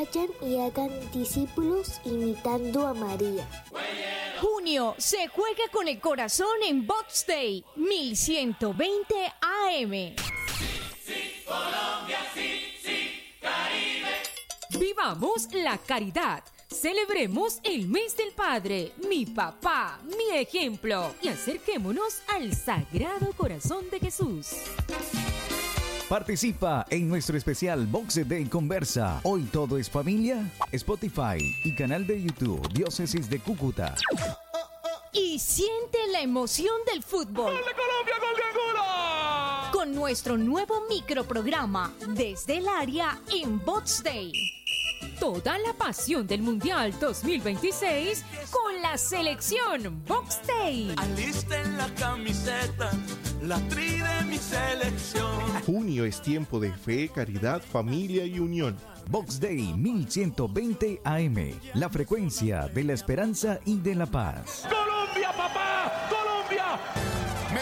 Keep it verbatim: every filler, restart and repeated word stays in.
Vayan y hagan discípulos imitando a María. Junio se juega con el corazón en Box Day mil ciento veinte A M. Sí, sí, Colombia, sí, sí, Caribe. Vivamos la caridad. Celebremos el mes del Padre, mi papá, mi ejemplo, y acerquémonos al Sagrado Corazón de Jesús. Participa en nuestro especial Box Day Conversa. Hoy todo es familia. Spotify y canal de YouTube Diócesis de Cúcuta. Y siente la emoción del fútbol. ¡Gol de Colombia, gol de Angola! Con nuestro nuevo microprograma Desde el Área en Box Day. Toda la pasión del Mundial dos mil veintiséis con la selección Box Day. Alisten la camiseta, la tri de mi selección. Junio es tiempo de fe, caridad, familia y unión. Box Day mil ciento veinte A M, la frecuencia de la esperanza y de la paz. ¡Colombia, papá! ¡Colombia!